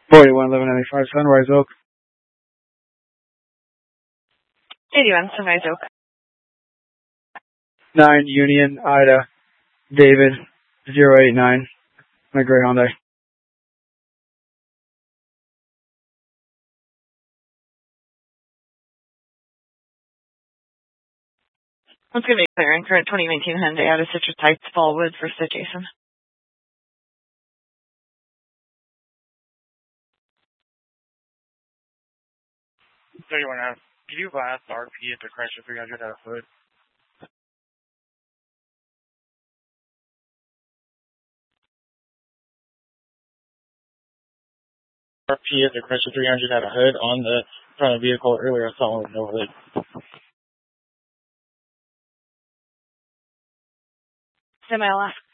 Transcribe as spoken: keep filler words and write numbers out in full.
forty-one eleven ninety-five Sunrise Oak. eighty-one Sunrise Oak. nine Union Ida David zero eight nine. My gray Hyundai. It's going to be clearing current twenty nineteen Hyundai out of Citrus Heights, Fallwood for Jason. thirty-one F. Can you blast R P at the Chrysler three hundred at a hood? R P at the Chrysler three hundred at a hood on the front of the vehicle. Earlier I saw one with no hood. Semi-Alaska.